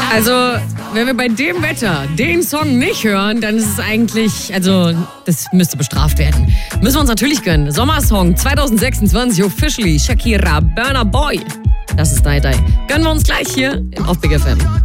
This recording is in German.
Also, wenn wir bei dem Wetter den Song nicht hören, dann ist es eigentlich, also, das müsste bestraft werden. Müssen wir uns natürlich gönnen. Sommersong 2026 officially, Shakira, Burna Boy. Das ist Dai Dai. Gönnen wir uns gleich hier auf Big FM.